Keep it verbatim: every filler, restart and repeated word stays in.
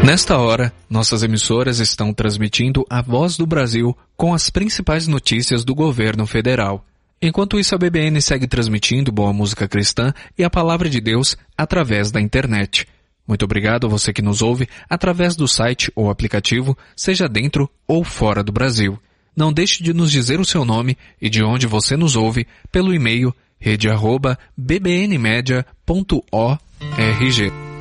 Nesta hora, nossas emissoras estão transmitindo a Voz do Brasil com as principais notícias do governo federal. Enquanto isso, a B B N segue transmitindo boa música cristã e a palavra de Deus através da internet. Muito obrigado a você que nos ouve através do site ou aplicativo, seja dentro ou fora do Brasil. Não deixe de nos dizer o seu nome e de onde você nos ouve pelo e-mail rede arroba b b n media ponto org.